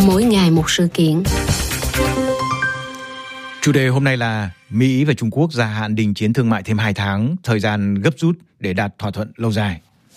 mỗi ngày một sự kiện. Chủ đề hôm nay là Mỹ và Trung Quốc gia hạn đình chiến thương mại thêm 2 tháng, thời gian gấp rút để đạt thỏa thuận lâu dài.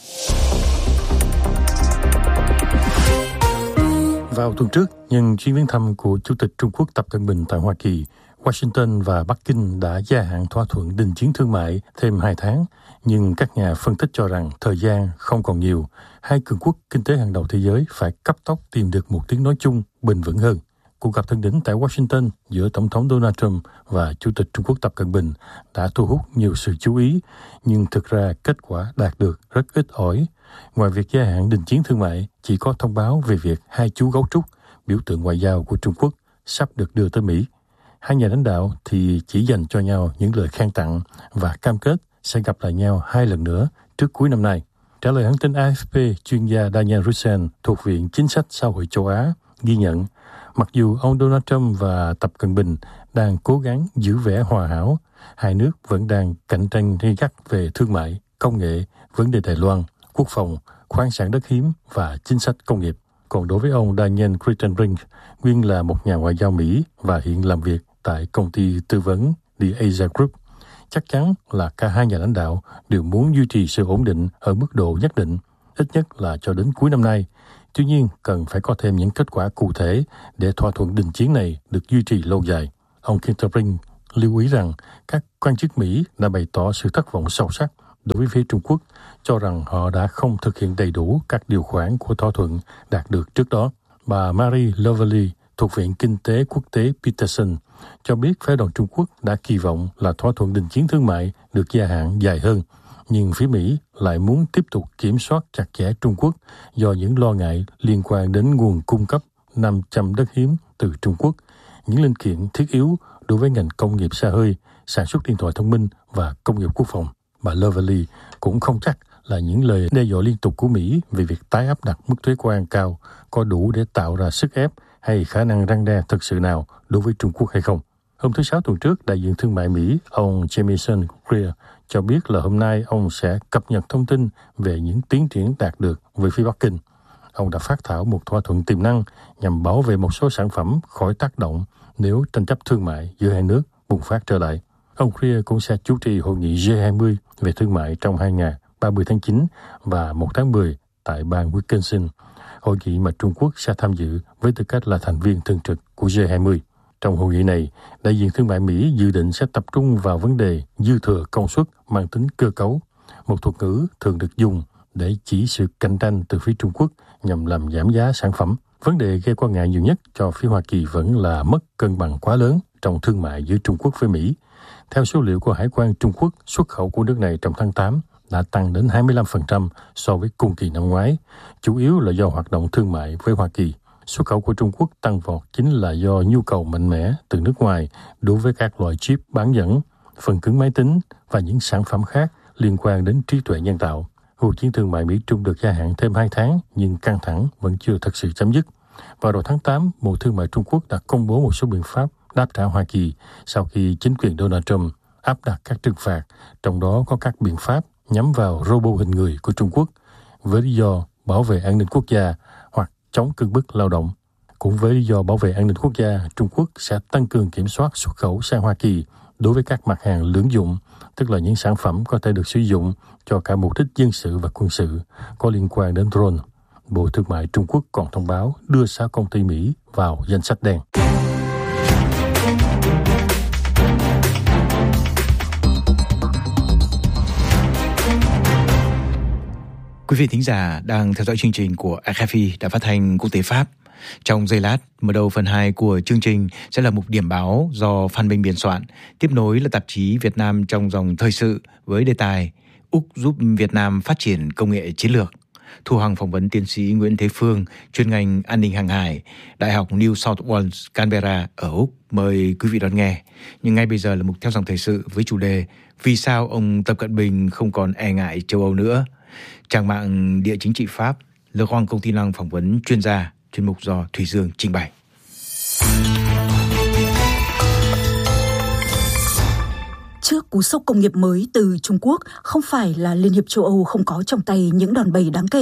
Vào tuần trước, nhân chuyến viếng thăm của Chủ tịch Trung Quốc Tập Cận Bình tại Hoa Kỳ, Washington và Bắc Kinh đã gia hạn thỏa thuận đình chiến thương mại thêm 2 tháng, nhưng các nhà phân tích cho rằng thời gian không còn nhiều. Hai cường quốc kinh tế hàng đầu thế giới phải cấp tốc tìm được một tiếng nói chung bền vững hơn. Cuộc gặp thượng đỉnh tại Washington giữa Tổng thống Donald Trump và Chủ tịch Trung Quốc Tập Cận Bình đã thu hút nhiều sự chú ý, nhưng thực ra kết quả đạt được rất ít ỏi. Ngoài việc gia hạn đình chiến thương mại, chỉ có thông báo về việc hai chú gấu trúc, biểu tượng ngoại giao của Trung Quốc, sắp được đưa tới Mỹ. Hai nhà lãnh đạo thì chỉ dành cho nhau những lời khen tặng và cam kết sẽ gặp lại nhau 2 lần nữa trước cuối năm nay. Trả lời hãng tin AFP, chuyên gia Daniel Russen thuộc Viện Chính sách Xã hội châu Á ghi nhận, mặc dù ông Donald Trump và Tập Cận Bình đang cố gắng giữ vẻ hòa hảo, hai nước vẫn đang cạnh tranh gay gắt về thương mại, công nghệ, vấn đề Đài Loan, quốc phòng, khoáng sản đất hiếm và chính sách công nghiệp. Còn đối với ông Daniel Kritenbrink, nguyên là một nhà ngoại giao Mỹ và hiện làm việc tại công ty tư vấn The Asia Group, chắc chắn là cả hai nhà lãnh đạo đều muốn duy trì sự ổn định ở mức độ nhất định, ít nhất là cho đến cuối năm nay. Tuy nhiên, cần phải có thêm những kết quả cụ thể để thỏa thuận đình chiến này được duy trì lâu dài. Ông Kritenbrink lưu ý rằng các quan chức Mỹ đã bày tỏ sự thất vọng sâu sắc đối với phía Trung Quốc, cho rằng họ đã không thực hiện đầy đủ các điều khoản của thỏa thuận đạt được trước đó. Bà Marie Lovelly thuộc Viện Kinh tế Quốc tế Peterson cho biết phái đoàn Trung Quốc đã kỳ vọng là thỏa thuận đình chiến thương mại được gia hạn dài hơn, nhưng phía Mỹ lại muốn tiếp tục kiểm soát chặt chẽ Trung Quốc do những lo ngại liên quan đến nguồn cung cấp 500 đất hiếm từ Trung Quốc, những linh kiện thiết yếu đối với ngành công nghiệp xe hơi, sản xuất điện thoại thông minh và công nghiệp quốc phòng. Bà Lovelly cũng không chắc là những lời đe dọa liên tục của Mỹ về việc tái áp đặt mức thuế quan cao có đủ để tạo ra sức ép hay khả năng răn đe thực sự nào đối với Trung Quốc hay không. Hôm thứ Sáu tuần trước, đại diện thương mại Mỹ, ông Jamieson Greer, cho biết là hôm nay ông sẽ cập nhật thông tin về những tiến triển đạt được với phía Bắc Kinh. Ông đã phát thảo một thỏa thuận tiềm năng nhằm bảo vệ một số sản phẩm khỏi tác động nếu tranh chấp thương mại giữa hai nước bùng phát trở lại. Ông Greer cũng sẽ chủ trì hội nghị G20 về thương mại trong 2 ngày 30 tháng 9 và 1 tháng 10 tại bang Wisconsin, hội nghị mà Trung Quốc sẽ tham dự với tư cách là thành viên thường trực của G20. Trong hội nghị này, đại diện thương mại Mỹ dự định sẽ tập trung vào vấn đề dư thừa công suất mang tính cơ cấu, một thuật ngữ thường được dùng để chỉ sự cạnh tranh từ phía Trung Quốc nhằm làm giảm giá sản phẩm. Vấn đề gây quan ngại nhiều nhất cho phía Hoa Kỳ vẫn là mất cân bằng quá lớn trong thương mại giữa Trung Quốc với Mỹ. Theo số liệu của Hải quan Trung Quốc, xuất khẩu của nước này trong tháng 8 đã tăng đến 25% so với cùng kỳ năm ngoái, chủ yếu là do hoạt động thương mại với Hoa Kỳ. Xuất khẩu của Trung Quốc tăng vọt chính là do nhu cầu mạnh mẽ từ nước ngoài đối với các loại chip bán dẫn, phần cứng máy tính và những sản phẩm khác liên quan đến trí tuệ nhân tạo. Cuộc chiến thương mại Mỹ-Trung được gia hạn thêm 2 tháng nhưng căng thẳng vẫn chưa thật sự chấm dứt. Vào đầu tháng 8, Bộ Thương mại Trung Quốc đã công bố một số biện pháp đáp trả Hoa Kỳ sau khi chính quyền Donald Trump áp đặt các trừng phạt, trong đó có các biện pháp nhắm vào robot hình người của Trung Quốc với lý do bảo vệ an ninh quốc gia hoặc chống cưỡng bức lao động. Cũng với lý do bảo vệ an ninh quốc gia, Trung Quốc sẽ tăng cường kiểm soát xuất khẩu sang Hoa Kỳ đối với các mặt hàng lưỡng dụng, tức là những sản phẩm có thể được sử dụng cho cả mục đích dân sự và quân sự có liên quan đến drone. Bộ Thương mại Trung Quốc còn thông báo đưa 6 công ty Mỹ vào danh sách đen. Quý vị thính giả đang theo dõi chương trình của RFI Đài Phát thanh Quốc tế Pháp. Trong giây lát, mở đầu phần 2 của chương trình sẽ là mục điểm báo do Phan Minh biên soạn. Tiếp nối là tạp chí Việt Nam trong dòng thời sự với đề tài Úc giúp Việt Nam phát triển công nghệ chiến lược. Thu Hằng phỏng vấn tiến sĩ Nguyễn Thế Phương, chuyên ngành an ninh hàng hải, Đại học New South Wales, Canberra ở Úc. Mời quý vị đón nghe. Nhưng ngay bây giờ là mục theo dòng thời sự với chủ đề Vì sao ông Tập Cận Bình không còn e ngại châu Âu nữa? Trang mạng Địa chính trị Pháp, Le Grand Continent phỏng vấn chuyên gia, chuyên mục do Thủy Dương trình bày. Trước cú sốc công nghiệp mới từ Trung Quốc, không phải là Liên hiệp châu Âu không có trong tay những đòn bẩy đáng kể.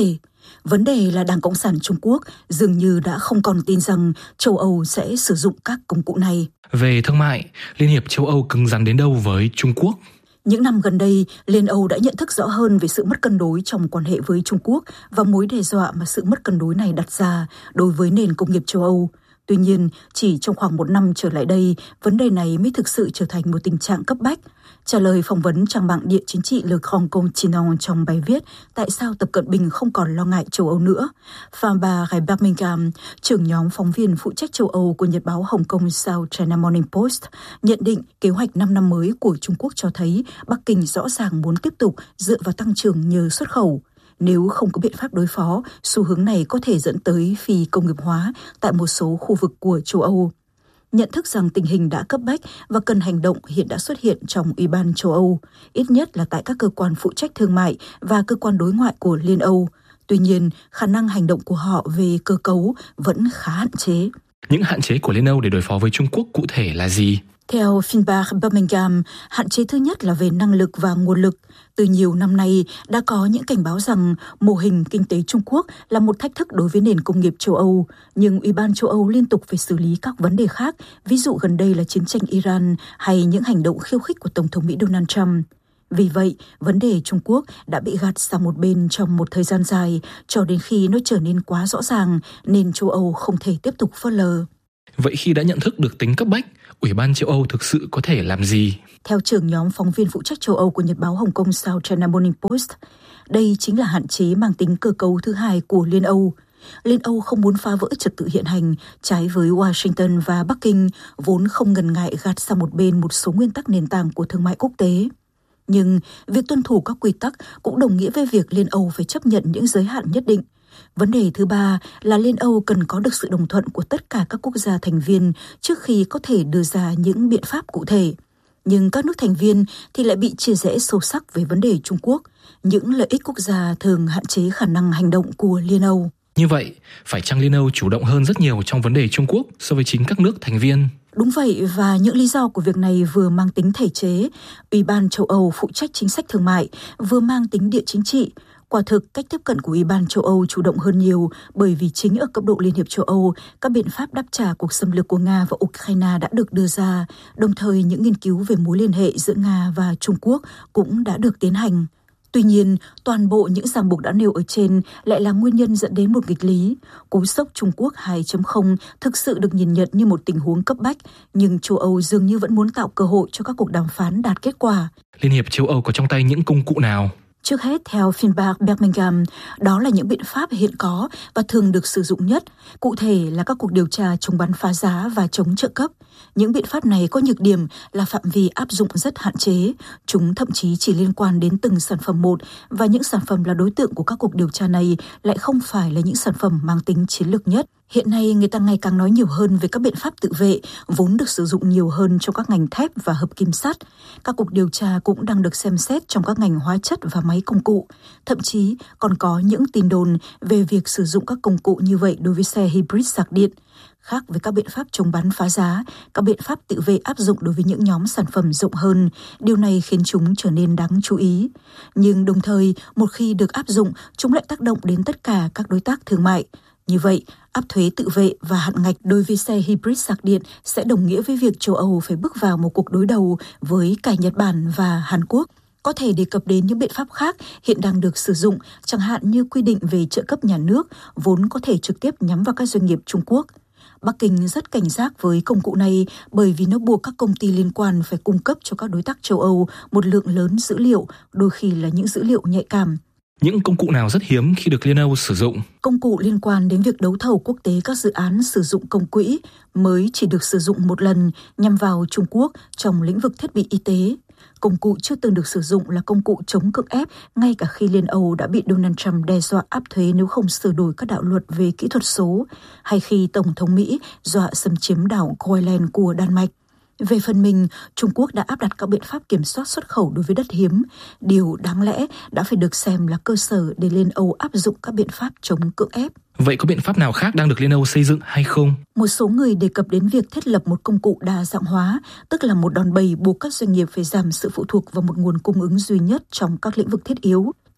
Vấn đề là Đảng Cộng sản Trung Quốc dường như đã không còn tin rằng châu Âu sẽ sử dụng các công cụ này. Về thương mại, Liên hiệp châu Âu cứng rắn đến đâu với Trung Quốc? Những năm gần đây, Liên Âu đã nhận thức rõ hơn về sự mất cân đối trong quan hệ với Trung Quốc và mối đe dọa mà sự mất cân đối này đặt ra đối với nền công nghiệp châu Âu. Tuy nhiên, chỉ trong khoảng 1 năm trở lại đây, vấn đề này mới thực sự trở thành một tình trạng cấp bách. Trả lời phỏng vấn trang mạng địa chính trị Le Grand Continent trong bài viết Tại sao Tập Cận Bình không còn lo ngại châu Âu nữa, Phamba Birmingham, trưởng nhóm phóng viên phụ trách châu Âu của nhật báo Hồng Kông South China Morning Post, nhận định kế hoạch 5 năm mới của Trung Quốc cho thấy Bắc Kinh rõ ràng muốn tiếp tục dựa vào tăng trưởng nhờ xuất khẩu. Nếu không có biện pháp đối phó, xu hướng này có thể dẫn tới phi công nghiệp hóa tại một số khu vực của châu Âu. Nhận thức rằng tình hình đã cấp bách và cần hành động hiện đã xuất hiện trong Ủy ban châu Âu, ít nhất là tại các cơ quan phụ trách thương mại và cơ quan đối ngoại của Liên Âu. Tuy nhiên, khả năng hành động của họ về cơ cấu vẫn khá hạn chế. Những hạn chế của Liên Âu để đối phó với Trung Quốc cụ thể là gì? Theo Phamba Birmingham, hạn chế thứ nhất là về năng lực và nguồn lực. Từ nhiều năm nay, đã có những cảnh báo rằng mô hình kinh tế Trung Quốc là một thách thức đối với nền công nghiệp châu Âu, nhưng Ủy ban châu Âu liên tục phải xử lý các vấn đề khác, ví dụ gần đây là chiến tranh Iran hay những hành động khiêu khích của Tổng thống Mỹ Donald Trump. Vì vậy, vấn đề Trung Quốc đã bị gạt sang một bên trong một thời gian dài, cho đến khi nó trở nên quá rõ ràng nên châu Âu không thể tiếp tục phớt lờ. Vậy khi đã nhận thức được tính cấp bách, Ủy ban châu Âu thực sự có thể làm gì? Theo trưởng nhóm phóng viên phụ trách châu Âu của nhật báo Hồng Kông South China Morning Post, đây chính là hạn chế mang tính cơ cấu thứ hai của Liên Âu. Liên Âu không muốn phá vỡ trật tự hiện hành, trái với Washington và Bắc Kinh, vốn không ngần ngại gạt sang một bên một số nguyên tắc nền tảng của thương mại quốc tế. Nhưng việc tuân thủ các quy tắc cũng đồng nghĩa với việc Liên Âu phải chấp nhận những giới hạn nhất định. Vấn đề thứ ba là Liên Âu cần có được sự đồng thuận của tất cả các quốc gia thành viên trước khi có thể đưa ra những biện pháp cụ thể. Nhưng các nước thành viên thì lại bị chia rẽ sâu sắc về vấn đề Trung Quốc. Những lợi ích quốc gia thường hạn chế khả năng hành động của Liên Âu. Như vậy, phải chăng Liên Âu chủ động hơn rất nhiều trong vấn đề Trung Quốc so với chính các nước thành viên? Đúng vậy, và những lý do của việc này vừa mang tính thể chế, Ủy ban châu Âu phụ trách chính sách thương mại, vừa mang tính địa chính trị. Quả thực, cách tiếp cận của Ủy ban châu Âu chủ động hơn nhiều bởi vì chính ở cấp độ Liên hiệp châu Âu, các biện pháp đáp trả cuộc xâm lược của Nga và Ukraine đã được đưa ra, đồng thời những nghiên cứu về mối liên hệ giữa Nga và Trung Quốc cũng đã được tiến hành. Tuy nhiên, toàn bộ những ràng buộc đã nêu ở trên lại là nguyên nhân dẫn đến một nghịch lý. Cú sốc Trung Quốc 2.0 thực sự được nhìn nhận như một tình huống cấp bách, nhưng châu Âu dường như vẫn muốn tạo cơ hội cho các cuộc đàm phán đạt kết quả. Liên hiệp châu Âu có trong tay những công cụ nào? Trước hết, theo Phamba Birmingham, đó là những biện pháp hiện có và thường được sử dụng nhất, cụ thể là các cuộc điều tra chống bán phá giá và chống trợ cấp. Những biện pháp này có nhược điểm là phạm vi áp dụng rất hạn chế, chúng thậm chí chỉ liên quan đến từng sản phẩm một và những sản phẩm là đối tượng của các cuộc điều tra này lại không phải là những sản phẩm mang tính chiến lược nhất. Hiện nay, người ta ngày càng nói nhiều hơn về các biện pháp tự vệ, vốn được sử dụng nhiều hơn trong các ngành thép và hợp kim sắt. Các cuộc điều tra cũng đang được xem xét trong các ngành hóa chất và máy công cụ. Thậm chí còn có những tin đồn về việc sử dụng các công cụ như vậy đối với xe hybrid sạc điện. Khác với các biện pháp chống bán phá giá, các biện pháp tự vệ áp dụng đối với những nhóm sản phẩm rộng hơn. Điều này khiến chúng trở nên đáng chú ý. Nhưng đồng thời, một khi được áp dụng, chúng lại tác động đến tất cả các đối tác thương mại. Như vậy, áp thuế tự vệ và hạn ngạch đối với xe hybrid sạc điện sẽ đồng nghĩa với việc châu Âu phải bước vào một cuộc đối đầu với cả Nhật Bản và Hàn Quốc. Có thể đề cập đến những biện pháp khác hiện đang được sử dụng, chẳng hạn như quy định về trợ cấp nhà nước, vốn có thể trực tiếp nhắm vào các doanh nghiệp Trung Quốc. Bắc Kinh rất cảnh giác với công cụ này bởi vì nó buộc các công ty liên quan phải cung cấp cho các đối tác châu Âu một lượng lớn dữ liệu, đôi khi là những dữ liệu nhạy cảm. Những công cụ nào rất hiếm khi được Liên Âu sử dụng? Công cụ liên quan đến việc đấu thầu quốc tế các dự án sử dụng công quỹ mới chỉ được sử dụng một lần nhằm vào Trung Quốc trong lĩnh vực thiết bị y tế. Công cụ chưa từng được sử dụng là công cụ chống cưỡng ép ngay cả khi Liên Âu đã bị Donald Trump đe dọa áp thuế nếu không sửa đổi các đạo luật về kỹ thuật số, hay khi Tổng thống Mỹ dọa xâm chiếm đảo Groenland của Đan Mạch. Về phần mình, Trung Quốc đã áp đặt các biện pháp kiểm soát xuất khẩu đối với đất hiếm, điều đáng lẽ đã phải được xem là cơ sở để Liên Âu áp dụng các biện pháp chống cưỡng ép. Vậy có biện pháp nào khác đang được Liên Âu xây dựng hay không? Một số người đề cập đến việc thiết lập một công cụ đa dạng hóa, tức là một đòn bẩy buộc các doanh nghiệp phải giảm sự phụ thuộc vào một nguồn cung ứng duy nhất trong các lĩnh vực thiết yếu.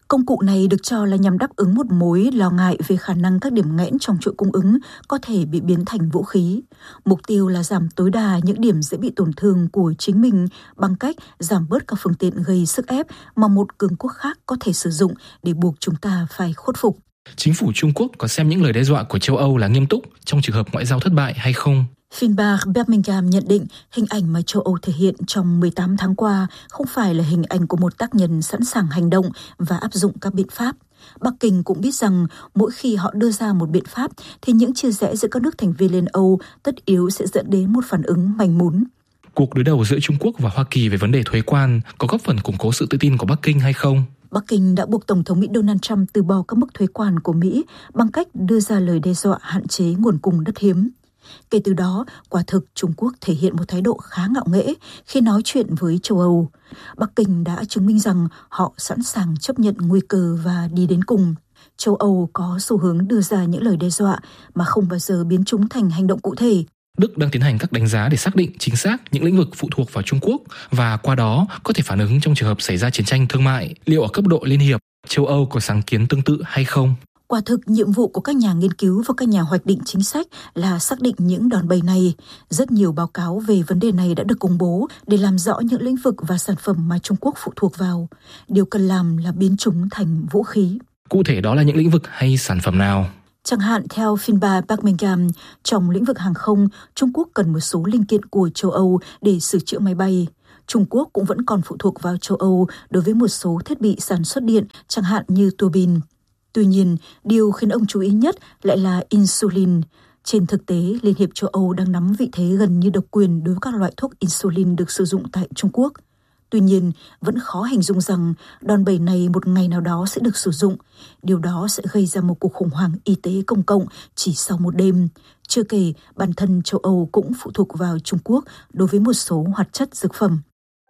Công cụ này được cho là nhằm đáp ứng một mối lo ngại về khả năng các điểm nghẽn trong chuỗi cung ứng có thể bị biến thành vũ khí. Mục tiêu là giảm tối đa những điểm dễ bị tổn thương của chính mình bằng cách giảm bớt các phương tiện gây sức ép mà một cường quốc khác có thể sử dụng để buộc chúng ta phải khuất phục. Chính phủ Trung Quốc có xem những lời đe dọa của châu Âu là nghiêm túc trong trường hợp ngoại giao thất bại hay không? Phiên Bar Birmingham nhận định hình ảnh mà châu Âu thể hiện trong 18 tháng qua không phải là hình ảnh của một tác nhân sẵn sàng hành động và áp dụng các biện pháp. Bắc Kinh cũng biết rằng mỗi khi họ đưa ra một biện pháp thì những chia rẽ giữa các nước thành viên Liên Âu tất yếu sẽ dẫn đến một phản ứng manh mún. Cuộc đối đầu giữa Trung Quốc và Hoa Kỳ về vấn đề thuế quan có góp phần củng cố sự tự tin của Bắc Kinh hay không? Bắc Kinh đã buộc Tổng thống Mỹ Donald Trump từ bỏ các mức thuế quan của Mỹ bằng cách đưa ra lời đe dọa hạn chế nguồn cung đất hiếm. Kể từ đó, quả thực Trung Quốc thể hiện một thái độ khá ngạo nghễ khi nói chuyện với châu Âu. Bắc Kinh đã chứng minh rằng họ sẵn sàng chấp nhận nguy cơ và đi đến cùng. Châu Âu có xu hướng đưa ra những lời đe dọa mà không bao giờ biến chúng thành hành động cụ thể. Đức đang tiến hành các đánh giá để xác định chính xác những lĩnh vực phụ thuộc vào Trung Quốc và qua đó có thể phản ứng trong trường hợp xảy ra chiến tranh thương mại. Liệu ở cấp độ liên hiệp, châu Âu có sáng kiến tương tự hay không? Quả thực, nhiệm vụ của các nhà nghiên cứu và các nhà hoạch định chính sách là xác định những đòn bẩy này. Rất nhiều báo cáo về vấn đề này đã được công bố để làm rõ những lĩnh vực và sản phẩm mà Trung Quốc phụ thuộc vào. Điều cần làm là biến chúng thành vũ khí. Cụ thể đó là những lĩnh vực hay sản phẩm nào? Chẳng hạn, theo phiên Bar Birmingham, trong lĩnh vực hàng không, Trung Quốc cần một số linh kiện của châu Âu để sửa chữa máy bay. Trung Quốc cũng vẫn còn phụ thuộc vào châu Âu đối với một số thiết bị sản xuất điện, chẳng hạn như tua bin. Tuy nhiên, điều khiến ông chú ý nhất lại là insulin. Trên thực tế, Liên hiệp châu Âu đang nắm vị thế gần như độc quyền đối với các loại thuốc insulin được sử dụng tại Trung Quốc. Tuy nhiên, vẫn khó hình dung rằng đòn bẩy này một ngày nào đó sẽ được sử dụng. Điều đó sẽ gây ra một cuộc khủng hoảng y tế công cộng chỉ sau một đêm. Chưa kể, bản thân châu Âu cũng phụ thuộc vào Trung Quốc đối với một số hoạt chất dược phẩm.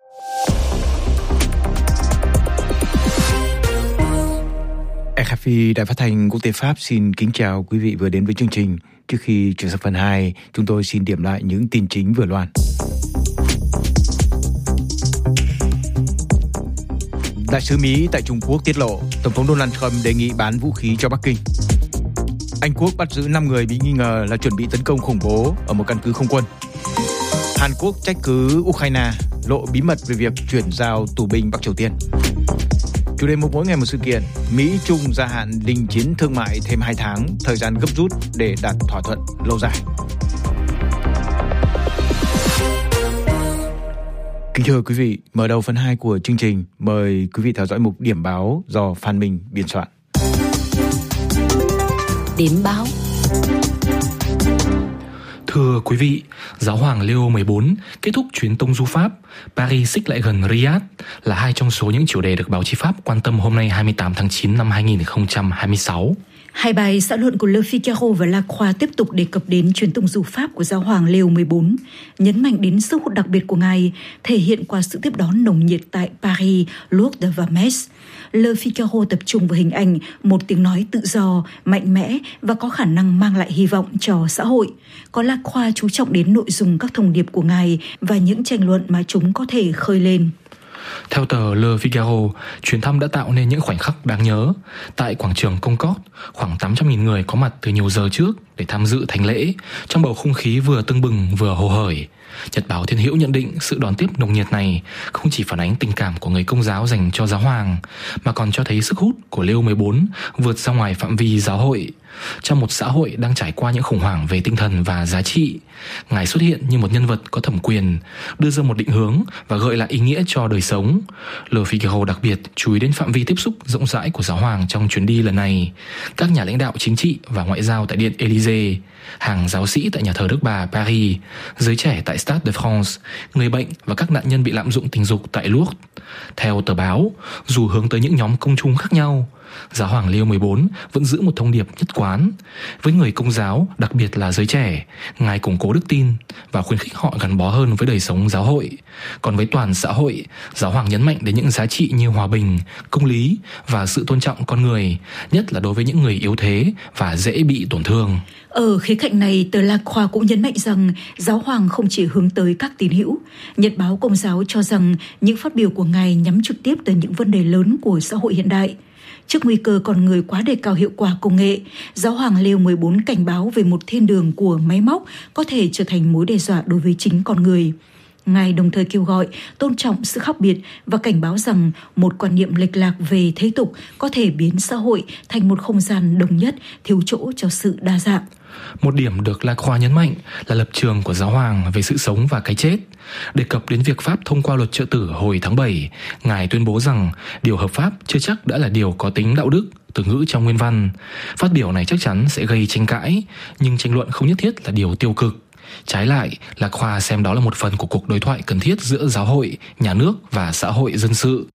RFI, Đài Phát thanh Quốc tế Pháp xin kính chào quý vị vừa đến với chương trình. Trước khi chuyển sang phần 2, chúng tôi xin điểm lại những tin chính vừa loan. Đại sứ Mỹ tại Trung Quốc tiết lộ, Tổng thống Donald Trump đề nghị bán vũ khí cho Bắc Kinh. Anh Quốc bắt giữ 5 người bị nghi ngờ là chuẩn bị tấn công khủng bố ở một căn cứ không quân. Hàn Quốc trách cứ Ukraine lộ bí mật về việc chuyển giao tù binh Bắc Triều Tiên. Chủ đề một mỗi ngày một sự kiện, Mỹ Trung gia hạn đình chiến thương mại thêm 2 tháng, thời gian gấp rút để đạt thỏa thuận lâu dài. Kính thưa quý vị, mở đầu phần 2 của chương trình, mời quý vị theo dõi mục điểm báo do Phan Minh biên soạn. Điểm báo. Thưa quý vị, Giáo hoàng Leo 14 kết thúc chuyến tông du Pháp, Paris xích lại gần Riyadh là hai trong số những chủ đề được báo chí Pháp quan tâm hôm nay 28 tháng 9 năm 2026. Hai bài xã luận của Le Figaro và La Croix tiếp tục đề cập đến chuyến tông du Pháp của Giáo hoàng Leo 14, nhấn mạnh đến sức hút đặc biệt của ngài, thể hiện qua sự tiếp đón nồng nhiệt tại Paris, Lourdes và Metz. Le Figaro tập trung vào hình ảnh một tiếng nói tự do, mạnh mẽ và có khả năng mang lại hy vọng cho xã hội. Có La Croix chú trọng đến nội dung các thông điệp của ngài và những tranh luận mà chúng có thể khơi lên. Theo tờ Le Figaro, chuyến thăm đã tạo nên những khoảnh khắc đáng nhớ. Tại quảng trường Concorde, khoảng 800.000 người có mặt từ nhiều giờ trước để tham dự thánh lễ, trong bầu không khí vừa tưng bừng vừa hồ hởi. Nhật báo Thiên Hữu nhận định sự đón tiếp nồng nhiệt này không chỉ phản ánh tình cảm của người Công giáo dành cho giáo hoàng, mà còn cho thấy sức hút của Leo 14 vượt ra ngoài phạm vi giáo hội. Trong một xã hội đang trải qua những khủng hoảng về tinh thần và giá trị, ngài xuất hiện như một nhân vật có thẩm quyền, đưa ra một định hướng và gợi lại ý nghĩa cho đời sống. Le Figaro đặc biệt chú ý đến phạm vi tiếp xúc rộng rãi của giáo hoàng trong chuyến đi lần này: các nhà lãnh đạo chính trị và ngoại giao tại Điện Élysée, hàng giáo sĩ tại nhà thờ Đức Bà Paris, giới trẻ tại Stade de France, người bệnh và các nạn nhân bị lạm dụng tình dục tại Lourdes. Theo tờ báo, dù hướng tới những nhóm công chúng khác nhau, Giáo hoàng Leo 14 vẫn giữ một thông điệp nhất quán. Với người Công giáo, đặc biệt là giới trẻ, ngài củng cố đức tin và khuyến khích họ gắn bó hơn với đời sống giáo hội. Còn với toàn xã hội, giáo hoàng nhấn mạnh đến những giá trị như hòa bình, công lý và sự tôn trọng con người, nhất là đối với những người yếu thế và dễ bị tổn thương. Ở khía cạnh này, tờ La Croix cũng nhấn mạnh rằng giáo hoàng không chỉ hướng tới các tín hữu. Nhật báo Công giáo cho rằng những phát biểu của ngài nhắm trực tiếp tới những vấn đề lớn của xã hội hiện đại. Trước nguy cơ con người quá đề cao hiệu quả công nghệ, Giáo hoàng Leo 14 cảnh báo về một thiên đường của máy móc có thể trở thành mối đe dọa đối với chính con người. Ngài đồng thời kêu gọi tôn trọng sự khác biệt và cảnh báo rằng một quan niệm lệch lạc về thế tục có thể biến xã hội thành một không gian đồng nhất, thiếu chỗ cho sự đa dạng. Một điểm được Lacroix nhấn mạnh là lập trường của giáo hoàng về sự sống và cái chết. Đề cập đến việc Pháp thông qua luật trợ tử hồi tháng 7, Ngài tuyên bố rằng điều hợp pháp chưa chắc đã là điều có tính đạo đức, từ ngữ trong nguyên văn. Phát biểu này chắc chắn sẽ gây tranh cãi, nhưng tranh luận không nhất thiết là điều tiêu cực. Trái lại, Lacroix xem đó là một phần của cuộc đối thoại cần thiết giữa giáo hội, nhà nước và xã hội dân sự.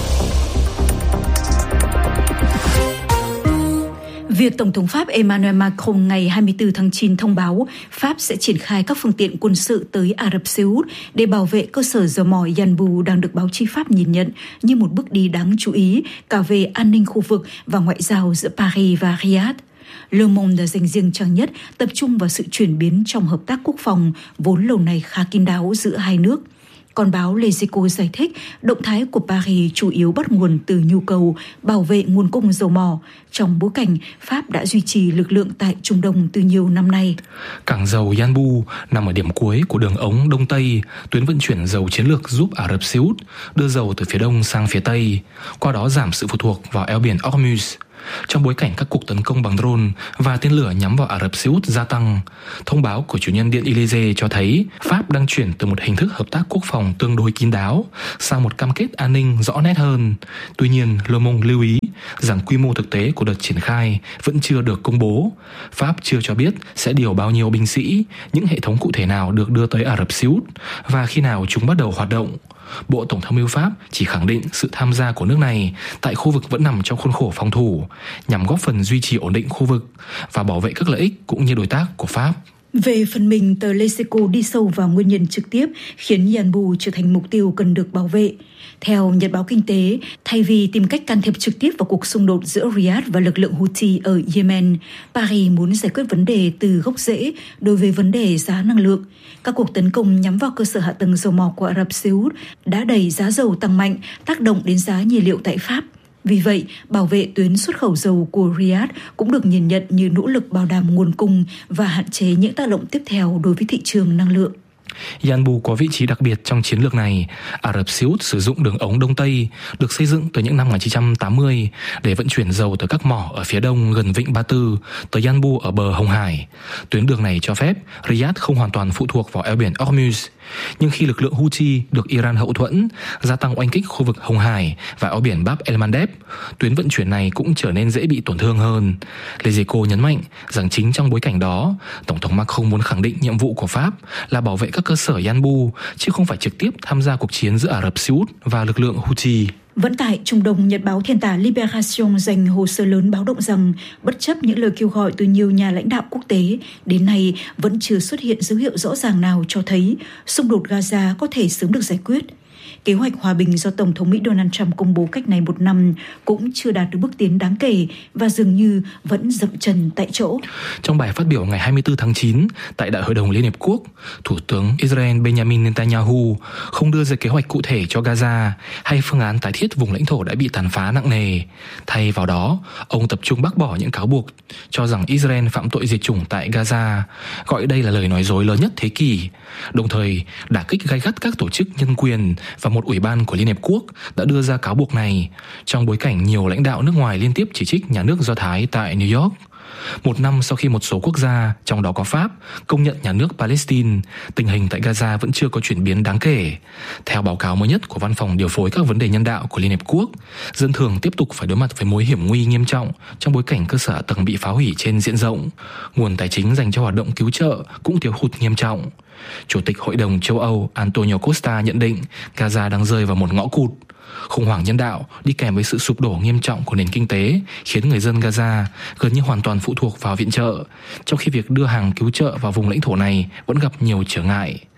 Việc Tổng thống Pháp Emmanuel Macron ngày 24 tháng 9 thông báo Pháp sẽ triển khai các phương tiện quân sự tới Ả Rập Xê Út để bảo vệ cơ sở dầu mỏ Yanbu đang được báo chí Pháp nhìn nhận như một bước đi đáng chú ý cả về an ninh khu vực và ngoại giao giữa Paris và Riyadh. Le Monde dành riêng trang nhất tập trung vào sự chuyển biến trong hợp tác quốc phòng vốn lâu nay khá kín đáo giữa hai nước. Còn báo Les Echos giải thích động thái của Paris chủ yếu bắt nguồn từ nhu cầu bảo vệ nguồn cung dầu mỏ trong bối cảnh Pháp đã duy trì lực lượng tại Trung Đông từ nhiều năm nay. Cảng dầu Yanbu nằm ở điểm cuối của đường ống Đông Tây, tuyến vận chuyển dầu chiến lược giúp Ả Rập Xê Út đưa dầu từ phía đông sang phía tây, qua đó giảm sự phụ thuộc vào eo biển Hormuz. Trong bối cảnh các cuộc tấn công bằng drone và tên lửa nhắm vào Ả Rập Xê Út gia tăng, thông báo của chủ nhân điện Élysée cho thấy Pháp đang chuyển từ một hình thức hợp tác quốc phòng tương đối kín đáo sang một cam kết an ninh rõ nét hơn. Tuy nhiên, Le Monde lưu ý rằng quy mô thực tế của đợt triển khai vẫn chưa được công bố. Pháp chưa cho biết sẽ điều bao nhiêu binh sĩ, những hệ thống cụ thể nào được đưa tới Ả Rập Xê Út và khi nào chúng bắt đầu hoạt động. Bộ Tổng tham mưu Pháp chỉ khẳng định sự tham gia của nước này tại khu vực vẫn nằm trong khuôn khổ phòng thủ, nhằm góp phần duy trì ổn định khu vực và bảo vệ các lợi ích cũng như đối tác của Pháp. Về phần mình, tờ Les Echos đi sâu vào nguyên nhân trực tiếp khiến Yanbu trở thành mục tiêu cần được bảo vệ. Theo Nhật báo Kinh tế, thay vì tìm cách can thiệp trực tiếp vào cuộc xung đột giữa Riyadh và lực lượng Houthi ở Yemen, Paris muốn giải quyết vấn đề từ gốc rễ đối với vấn đề giá năng lượng. Các cuộc tấn công nhắm vào cơ sở hạ tầng dầu mỏ của Ả Rập Xê Út đã đẩy giá dầu tăng mạnh, tác động đến giá nhiên liệu tại Pháp. Vì vậy, bảo vệ tuyến xuất khẩu dầu của Riyadh cũng được nhìn nhận như nỗ lực bảo đảm nguồn cung và hạn chế những tác động tiếp theo đối với thị trường năng lượng. Yanbu có vị trí đặc biệt trong chiến lược này. Ả Rập Xê Út sử dụng đường ống Đông Tây được xây dựng từ những năm 1980 để vận chuyển dầu từ các mỏ ở phía đông gần vịnh Ba Tư tới Yanbu ở bờ Hồng Hải. Tuyến đường này cho phép Riyadh không hoàn toàn phụ thuộc vào eo biển Hormuz. Nhưng khi lực lượng Houthi được Iran hậu thuẫn, gia tăng oanh kích khu vực Hồng Hải và eo biển Bab el-Mandeb, tuyến vận chuyển này cũng trở nên dễ bị tổn thương hơn. Les Echos nhấn mạnh rằng chính trong bối cảnh đó, Tổng thống Macron muốn khẳng định nhiệm vụ của Pháp là bảo vệ các cơ sở Yanbu, chứ không phải trực tiếp tham gia cuộc chiến giữa Ả Rập Xê Út và lực lượng Houthi. Vẫn tại Trung Đông, Nhật báo Thiên tả Libération dành hồ sơ lớn báo động rằng bất chấp những lời kêu gọi từ nhiều nhà lãnh đạo quốc tế, đến nay vẫn chưa xuất hiện dấu hiệu rõ ràng nào cho thấy xung đột Gaza có thể sớm được giải quyết. Kế hoạch hòa bình do Tổng thống Mỹ Donald Trump công bố cách này một năm cũng chưa đạt được bước tiến đáng kể và dường như vẫn dậm chân tại chỗ. Trong bài phát biểu ngày 24 tháng 9 tại Đại hội đồng Liên Hiệp Quốc, Thủ tướng Israel Benjamin Netanyahu không đưa ra kế hoạch cụ thể cho Gaza hay phương án tái thiết vùng lãnh thổ đã bị tàn phá nặng nề. Thay vào đó, ông tập trung bác bỏ những cáo buộc cho rằng Israel phạm tội diệt chủng tại Gaza, gọi đây là lời nói dối lớn nhất thế kỷ, đồng thời đả kích gay gắt các tổ chức nhân quyền và một ủy ban của Liên Hiệp Quốc đã đưa ra cáo buộc này trong bối cảnh nhiều lãnh đạo nước ngoài liên tiếp chỉ trích nhà nước Do Thái tại New York. Một năm sau khi một số quốc gia, trong đó có Pháp, công nhận nhà nước Palestine, tình hình tại Gaza vẫn chưa có chuyển biến đáng kể. Theo báo cáo mới nhất của Văn phòng điều phối các vấn đề nhân đạo của Liên Hiệp Quốc, dân thường tiếp tục phải đối mặt với mối hiểm nguy nghiêm trọng trong bối cảnh cơ sở hạ tầng bị phá hủy trên diện rộng. Nguồn tài chính dành cho hoạt động cứu trợ cũng thiếu hụt nghiêm trọng. Chủ tịch Hội đồng châu Âu Antonio Costa nhận định Gaza đang rơi vào một ngõ cụt. Khủng hoảng nhân đạo đi kèm với sự sụp đổ nghiêm trọng của nền kinh tế khiến người dân Gaza gần như hoàn toàn phụ thuộc vào viện trợ, trong khi việc đưa hàng cứu trợ vào vùng lãnh thổ này vẫn gặp nhiều trở ngại.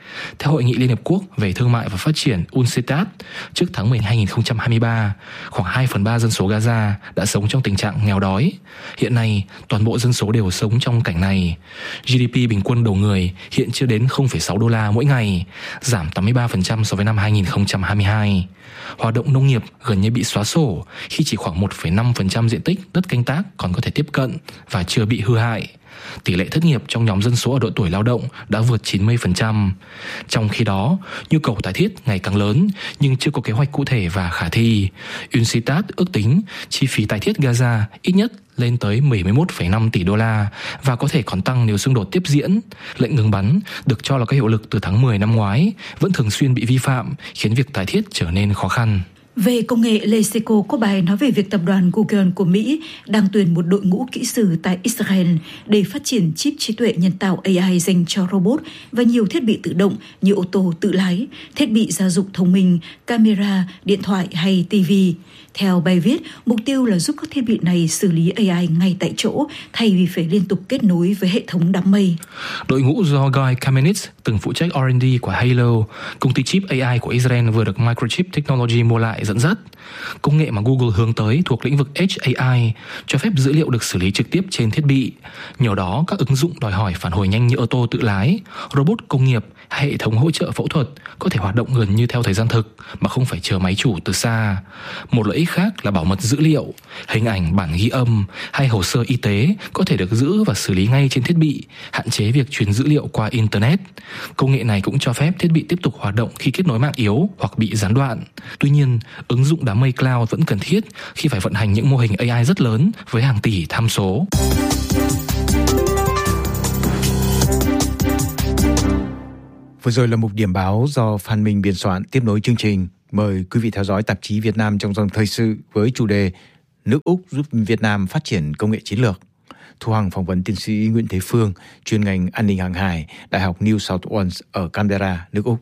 Theo Hội nghị Liên Hợp Quốc về Thương mại và Phát triển UNCTAD, trước tháng 10 2023, khoảng 2/3 dân số Gaza đã sống trong tình trạng nghèo đói. Hiện nay, toàn bộ dân số đều sống trong cảnh này. GDP bình quân đầu người hiện chưa đến 0,6 đô la mỗi ngày, giảm 83% so với năm 2022. Hoạt động nông nghiệp gần như bị xóa sổ khi chỉ khoảng 1,5% diện tích đất canh tác còn có thể tiếp cận và chưa bị hư hại. Tỷ lệ thất nghiệp trong nhóm dân số ở độ tuổi lao động đã vượt 90%. Trong khi đó, nhu cầu tái thiết ngày càng lớn nhưng chưa có kế hoạch cụ thể và khả thi. UNCTAD ước tính chi phí tái thiết Gaza ít nhất lên tới 71,5 tỷ đô la và có thể còn tăng nếu xung đột tiếp diễn. Lệnh ngừng bắn được cho là có hiệu lực từ tháng 10 năm ngoái vẫn thường xuyên bị vi phạm, khiến việc tái thiết trở nên khó khăn. Về công nghệ, Leseco có bài nói về việc tập đoàn Google của Mỹ đang tuyển một đội ngũ kỹ sư tại Israel để phát triển chip trí tuệ nhân tạo AI dành cho robot và nhiều thiết bị tự động như ô tô tự lái, thiết bị gia dụng thông minh, camera, điện thoại hay TV. Theo bài viết, mục tiêu là giúp các thiết bị này xử lý AI ngay tại chỗ thay vì phải liên tục kết nối với hệ thống đám mây. Đội ngũ do Guy Kamenetz, từng phụ trách R&D của Halo, công ty chip AI của Israel vừa được Microchip Technology mua lại, dẫn dắt. Công nghệ mà Google hướng tới thuộc lĩnh vực Edge AI, cho phép dữ liệu được xử lý trực tiếp trên thiết bị. Nhờ đó, các ứng dụng đòi hỏi phản hồi nhanh như ô tô tự lái, robot công nghiệp hay hệ thống hỗ trợ phẫu thuật có thể hoạt động gần như theo thời gian thực mà không phải chờ máy chủ từ xa. Một lợi ích khác là bảo mật dữ liệu, hình ảnh, bản ghi âm hay hồ sơ y tế có thể được giữ và xử lý ngay trên thiết bị, hạn chế việc truyền dữ liệu qua Internet. Công nghệ này cũng cho phép thiết bị tiếp tục hoạt động khi kết nối mạng yếu hoặc bị gián đoạn. Tuy nhiên, ứng dụng đám mây cloud vẫn cần thiết khi phải vận hành những mô hình AI rất lớn với hàng tỷ tham số. Vừa rồi là mục điểm báo do Phan Minh biên soạn. Tiếp nối chương trình, mời quý vị theo dõi tạp chí Việt Nam trong dòng thời sự với chủ đề Nước Úc giúp Việt Nam phát triển công nghệ chiến lược. Thu Hằng phỏng vấn tiến sĩ Nguyễn Thế Phương, chuyên ngành an ninh hàng hải, Đại học New South Wales ở Canberra, nước Úc.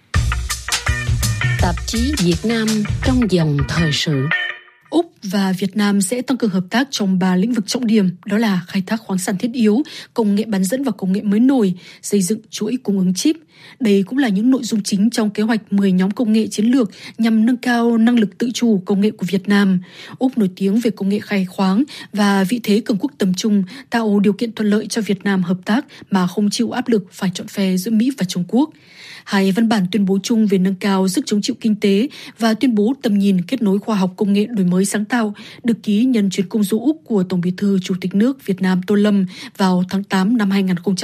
Tạp chí Việt Nam trong dòng thời sự. Úc và Việt Nam sẽ tăng cường hợp tác trong 3 lĩnh vực trọng điểm, đó là khai thác khoáng sản thiết yếu, công nghệ bán dẫn và công nghệ mới nổi, xây dựng chuỗi cung ứng chip. Đây cũng là những nội dung chính trong kế hoạch 10 nhóm công nghệ chiến lược nhằm nâng cao năng lực tự chủ công nghệ của Việt Nam. Úc nổi tiếng về công nghệ khai khoáng và vị thế cường quốc tầm trung, tạo điều kiện thuận lợi cho Việt Nam hợp tác mà không chịu áp lực phải chọn phe giữa Mỹ và Trung Quốc. Hai văn bản tuyên bố chung về nâng cao sức chống chịu kinh tế và tuyên bố tầm nhìn kết nối khoa học công nghệ đổi mới sáng tạo được ký nhân chuyến công du Úc của Tổng Bí thư Chủ tịch nước Việt Nam Tô Lâm vào tháng 8 năm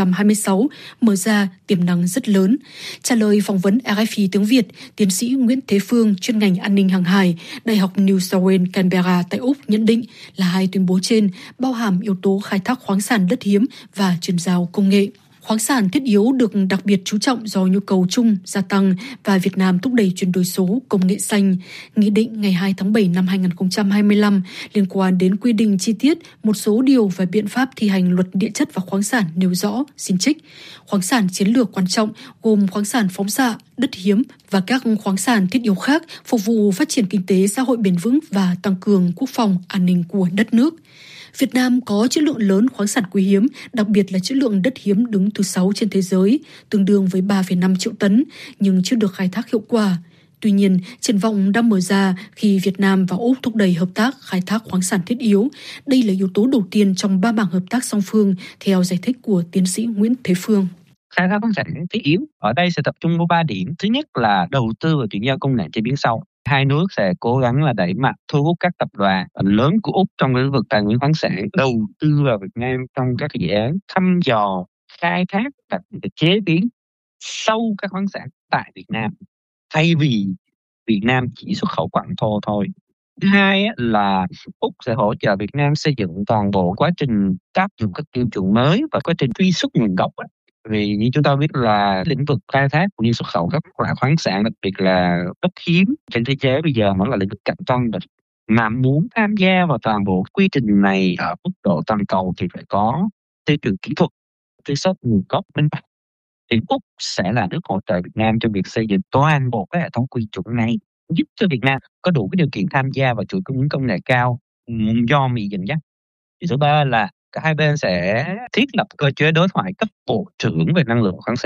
2026 mở ra tiềm năng rất lớn. Trả lời phỏng vấn RFI tiếng Việt, tiến sĩ Nguyễn Thế Phương, chuyên ngành an ninh hàng hải, Đại học New South Wales Canberra tại Úc nhận định là hai tuyên bố trên bao hàm yếu tố khai thác khoáng sản đất hiếm và chuyển giao công nghệ. Khoáng sản thiết yếu được đặc biệt chú trọng do nhu cầu chung gia tăng và Việt Nam thúc đẩy chuyển đổi số, công nghệ xanh. Nghị định ngày 2 tháng 7 năm 2025 liên quan đến quy định chi tiết một số điều và biện pháp thi hành luật địa chất và khoáng sản nêu rõ, xin trích, khoáng sản chiến lược quan trọng gồm khoáng sản phóng xạ, đất hiếm và các khoáng sản thiết yếu khác phục vụ phát triển kinh tế xã hội bền vững và tăng cường quốc phòng an ninh của đất nước. Việt Nam có trữ lượng lớn khoáng sản quý hiếm, đặc biệt là trữ lượng đất hiếm đứng thứ 6 trên thế giới, tương đương với 3,5 triệu tấn, nhưng chưa được khai thác hiệu quả. Tuy nhiên, triển vọng đang mở ra khi Việt Nam và Úc thúc đẩy hợp tác khai thác khoáng sản thiết yếu. Đây là yếu tố đầu tiên trong 3 mảng hợp tác song phương, theo giải thích của tiến sĩ Nguyễn Thế Phương. Khai thác khoáng sản thiết yếu ở đây sẽ tập trung vào 3 điểm. Thứ nhất là đầu tư và chuyển giao công nghệ chế biến sâu. Hai nước sẽ cố gắng là đẩy mạnh thu hút các tập đoàn lớn của Úc trong lĩnh vực tài nguyên khoáng sản đầu tư vào Việt Nam trong các dự án thăm dò, khai thác và chế biến sâu các khoáng sản tại Việt Nam, thay vì Việt Nam chỉ xuất khẩu quặng thô thôi. Thứ hai là Úc sẽ hỗ trợ Việt Nam xây dựng toàn bộ quá trình áp dụng các tiêu chuẩn mới và quá trình truy xuất nguồn gốc. Vì như chúng ta biết là lĩnh vực khai thác cũng như xuất khẩu các loại khoáng sản, đặc biệt là đất hiếm trên thế giới bây giờ nó là lĩnh vực cạnh tranh rồi. Mà muốn tham gia vào toàn bộ quy trình này ở mức độ toàn cầu thì phải có tiêu chuẩn kỹ thuật, truy xuất nguồn gốc minh bạch. Thì Úc sẽ là nước hỗ trợ Việt Nam trong việc xây dựng toàn bộ các hệ thống quy chuẩn này, giúp cho Việt Nam có đủ cái điều kiện tham gia vào chuỗi cung ứng công nghệ cao do Mỹ dẫn dắt. Thứ ba là cả hai bên sẽ thiết lập cơ chế đối thoại cấp bộ trưởng về năng lượng khoáng sản.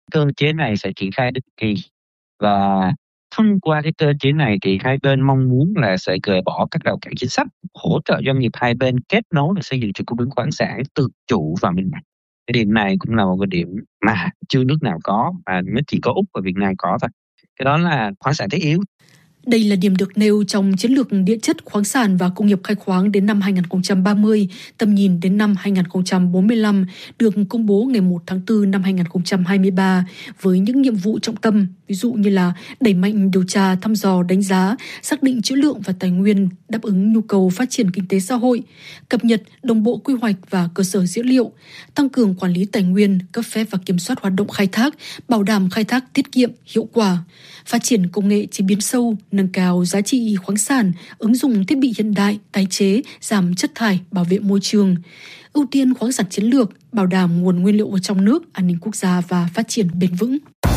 Cơ chế này sẽ triển khai định kỳ và thông qua cái cơ chế này thì hai bên mong muốn là sẽ gỡ bỏ các rào cản chính sách, hỗ trợ doanh nghiệp hai bên kết nối để xây dựng chuỗi cung ứng khoáng sản tự chủ và minh bạch. Cái điểm này cũng là một cái điểm mà chưa nước nào có, mà mới chỉ có Úc và Việt Nam có thôi. Cái đó là khoáng sản thiết yếu. Đây là điểm được nêu trong chiến lược địa chất, khoáng sản và công nghiệp khai khoáng đến năm 2030, tầm nhìn đến năm 2045, được công bố ngày 1 tháng 4 năm 2023 với những nhiệm vụ trọng tâm, ví dụ như là đẩy mạnh điều tra, thăm dò, đánh giá, xác định trữ lượng và tài nguyên, đáp ứng nhu cầu phát triển kinh tế xã hội, cập nhật đồng bộ quy hoạch và cơ sở dữ liệu, tăng cường quản lý tài nguyên, cấp phép và kiểm soát hoạt động khai thác, bảo đảm khai thác tiết kiệm, hiệu quả, phát triển công nghệ chế biến sâu, nâng cao giá trị khoáng sản, ứng dụng thiết bị hiện đại, tái chế, giảm chất thải, bảo vệ môi trường, ưu tiên khoáng sản chiến lược, bảo đảm nguồn nguyên liệu ở trong nước, an ninh quốc gia và phát triển bền vững.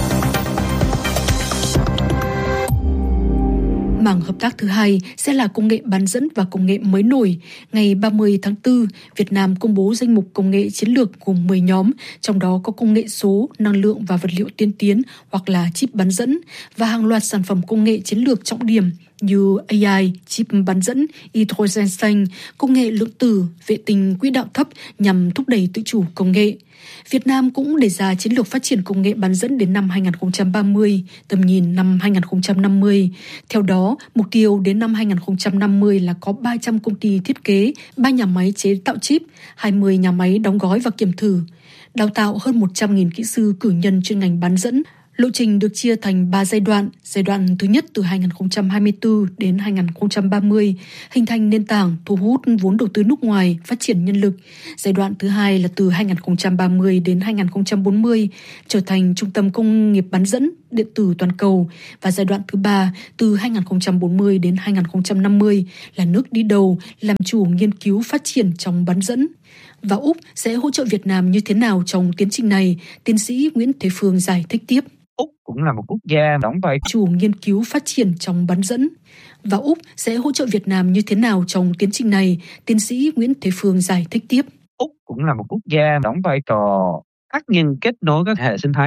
Mảng hợp tác thứ hai sẽ là công nghệ bán dẫn và công nghệ mới nổi. Ngày 30 tháng 4, Việt Nam công bố danh mục công nghệ chiến lược gồm 10 nhóm, trong đó có công nghệ số, năng lượng và vật liệu tiên tiến hoặc là chip bán dẫn và hàng loạt sản phẩm công nghệ chiến lược trọng điểm như AI, chip bán dẫn, hydrogen xanh, công nghệ lượng tử, vệ tinh quỹ đạo thấp nhằm thúc đẩy tự chủ công nghệ. Việt Nam cũng đề ra chiến lược phát triển công nghệ bán dẫn đến năm 2030, tầm nhìn năm 2050. Theo đó, mục tiêu đến năm 2050 là có 300 công ty thiết kế, 3 nhà máy chế tạo chip, 20 nhà máy đóng gói và kiểm thử, đào tạo hơn 100.000 kỹ sư cử nhân chuyên ngành bán dẫn. Lộ trình được chia thành 3 giai đoạn. Giai đoạn thứ nhất từ 2024 đến 2030, hình thành nền tảng thu hút vốn đầu tư nước ngoài, phát triển nhân lực. Giai đoạn thứ hai là từ 2030 đến 2040, trở thành trung tâm công nghiệp bán dẫn điện tử toàn cầu. Và giai đoạn thứ ba từ 2040 đến 2050 là nước đi đầu, làm chủ nghiên cứu phát triển trong bán dẫn. Và Úc sẽ hỗ trợ Việt Nam như thế nào trong tiến trình này? Tiến sĩ Nguyễn Thế Phương giải thích tiếp. Úc cũng là một quốc gia đóng vai chủ nghiên cứu phát triển trong bán dẫn. Và Úc sẽ hỗ trợ Việt Nam như thế nào trong tiến trình này? Tiến sĩ Nguyễn Thế Phương giải thích tiếp. Úc cũng là một quốc gia đóng vai trò tác nhân kết nối các hệ sinh thái